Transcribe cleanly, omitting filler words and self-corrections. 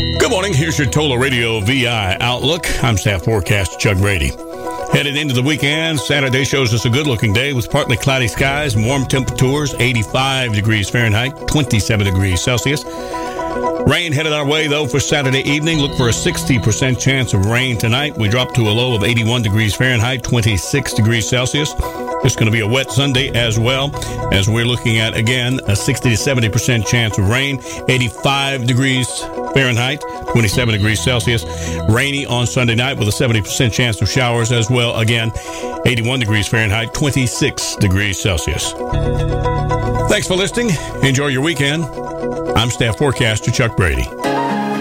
Good morning. Here's your Tola Radio VI Outlook. I'm staff forecaster Chuck Brady. Headed into the weekend, Saturday shows us a good-looking day with partly cloudy skies and warm temperatures, 85 degrees Fahrenheit, 27 degrees Celsius. Rain headed our way, though, for Saturday evening. Look for a 60% chance of rain tonight. We drop to a low of 81 degrees Fahrenheit, 26 degrees Celsius. It's going to be a wet Sunday as well, as we're looking at, again, a 60 to 70% chance of rain, 85 degrees Fahrenheit, 27 degrees Celsius. Rainy on Sunday night with a 70% chance of showers as well. Again, 81 degrees Fahrenheit, 26 degrees Celsius. Thanks for listening. Enjoy your weekend. I'm staff forecaster Chuck Brady.